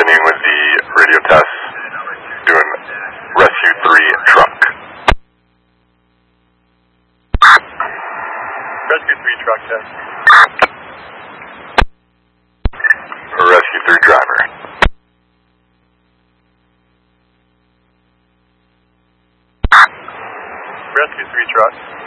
continuing with the radio test, doing Rescue 3 truck. Rescue 3 truck test. Rescue 3 driver. Rescue 3 truck.